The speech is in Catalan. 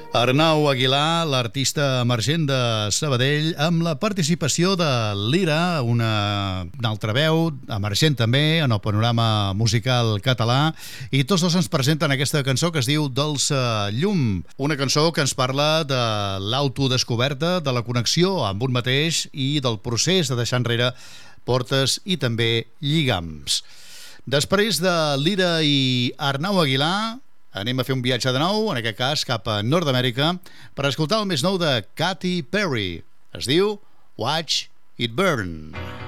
Arnau Aguilar, l'artista emergent de Sabadell, amb la participació de Lira, una altra veu emergent també en el panorama musical català, i tots dos ens presenten aquesta cançó que es diu Dolça Llum, una cançó que ens parla de l'autodescoberta, de la connexió amb un mateix i del procés de deixar enrere portes i també lligams. Després de Lira i Arnau Aguilar, anem a fer un viatge de nou, en aquest cas cap a Nord-Amèrica, per escoltar el més nou de Katy Perry. Es diu Watch It Burn.